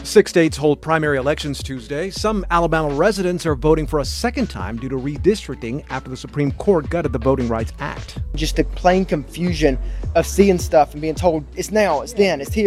6 states hold primary elections Tuesday. Some Alabama residents are voting for a second time due to redistricting after the Supreme Court gutted the Voting Rights Act. Just the plain confusion of seeing stuff and being told it's now, it's then, it's here.